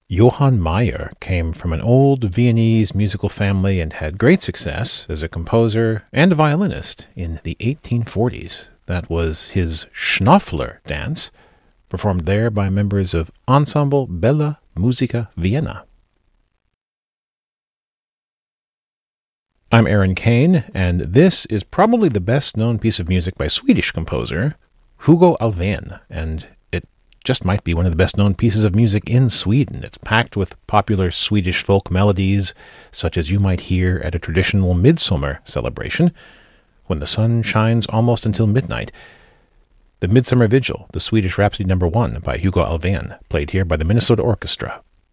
Johann Mayer came from an old Viennese musical family and had great success as a composer and a violinist in the 1840s. That was his Schnoffler dance, performed there by members of Ensemble Bella Musica Vienna. I'm Aaron Kane, and this is probably the best-known piece of music by Swedish composer Hugo Alfvén, and it just might be one of the best-known pieces of music in Sweden. It's packed with popular Swedish folk melodies, such as you might hear at a traditional midsummer celebration, when the sun shines almost until midnight. The Midsummer Vigil, the Swedish Rhapsody No. 1 by Hugo Alfvén, played here by the Minnesota Orchestra.